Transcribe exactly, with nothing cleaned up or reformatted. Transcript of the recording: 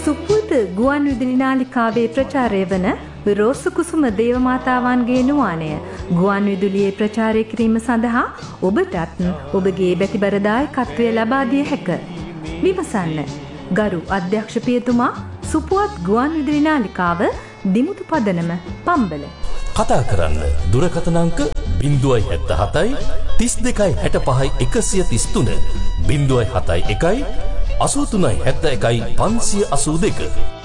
සුපුරුද ගුවන් විදුලි නාලිකාවේ ප්‍රචාරය වන රෝස කුසුම දේවමාතාවන්ගේ නුවාණය ගුවන් විදුලියේ ප්‍රචාරය කිරීම සඳහා ඔබටත් ඔබගේ බැතිබර දායකත්වය ලබා දිය හැක. විමසන්න. ගරු අධ්‍යක්ෂ පියතුමා, සුපුවත් ගුවන් විදුලි නාලිකාව, දිමුතු පදනම, පම්බල. කතා කරන්න දුරකථන අංක ज़ीरो सात सात तीस දෙකයි හැට පහයි එකසිය තිස් තුන ज़ीरो सात එකයි අසූ තුනයි හැත්තෑ එකයි පන්සිය අසූ දෙක.